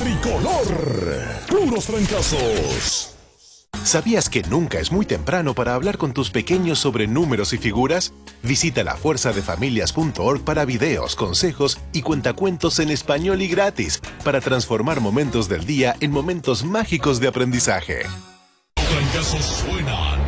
tricolor. Puros trancazos. ¿Sabías que nunca es muy temprano para hablar con tus pequeños sobre números y figuras? Visita lafuerzadefamilias.org para videos, consejos y cuentacuentos en español y gratis para transformar momentos del día en momentos mágicos de aprendizaje. Los trancazos suenan